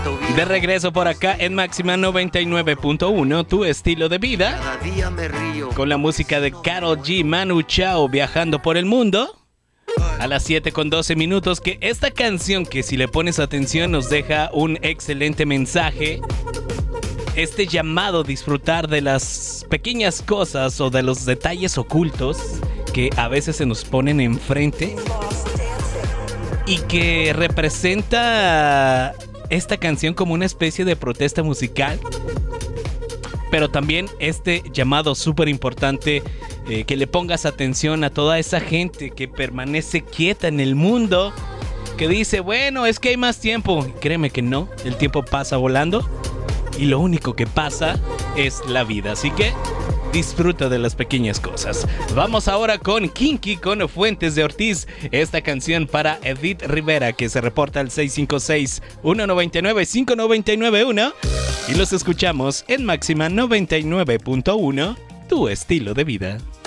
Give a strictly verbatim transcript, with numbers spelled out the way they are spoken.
De regreso por acá en Máxima noventa y nueve punto uno, tu estilo de vida. Cada día me río. Con la música de Karol G, Manu Chao, Viajando por el Mundo. A las siete con doce minutos, que esta canción, que si le pones atención nos deja un excelente mensaje. Este llamado a disfrutar de las pequeñas cosas o de los detalles ocultos que a veces se nos ponen enfrente. Y que representa esta canción como una especie de protesta musical. Pero también este llamado súper importante, eh, que le pongas atención a toda esa gente que permanece quieta en el mundo, que dice, bueno, es que hay más tiempo. Créeme que no, el tiempo pasa volando y lo único que pasa es la vida. Así que disfruta de las pequeñas cosas. Vamos ahora con Kinky, con Fuentes de Ortiz. Esta canción para Edith Rivera, que se reporta al seis cinco seis, uno nueve nueve, cinco nueve nueve uno. Y los escuchamos en Máxima noventa y nueve punto uno, tu estilo de vida.